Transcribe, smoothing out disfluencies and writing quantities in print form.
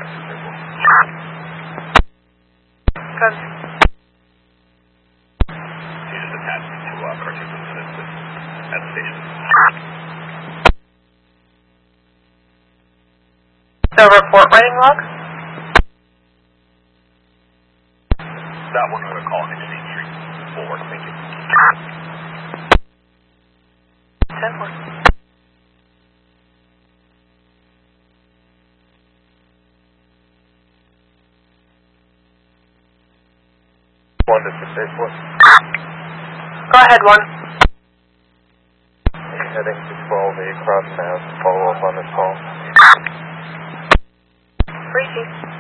He just attached me to cartoons at the station. The report writing log? That one with a call in State Street. Will work, thank you. 10-4. One District 8-4. Go ahead, 1. Heading to 12A Cross Mass. Follow up on this call. 3 Chief.